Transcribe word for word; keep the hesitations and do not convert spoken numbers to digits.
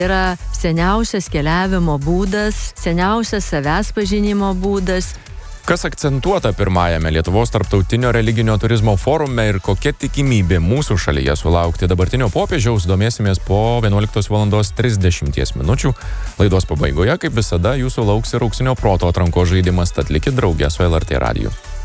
Yra seniausias keliavimo būdas, seniausias savęs pažinimo būdas. Kas akcentuota pirmajame Lietuvos tarptautinio religinio turizmo forume ir kokia tikimybė mūsų šalyje sulaukti dabartinio popiežiaus, domėsimės po vienuoliktos valandos trisdešimties minučių. Laidos pabaigoje, kaip visada, jūsų lauks ir auksinio proto atrankos žaidimas, tad likit drauge su L R T radiju.